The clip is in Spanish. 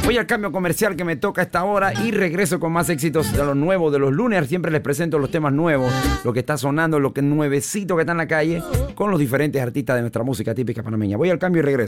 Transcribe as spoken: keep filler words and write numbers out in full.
Voy al cambio comercial que me toca a esta hora y regreso con más éxitos de los nuevos de los lunes. Siempre les presento los temas nuevos, lo que está sonando, lo que nuevecito que está en la calle, con los diferentes artistas de nuestra música típica panameña. Voy al cambio y regreso.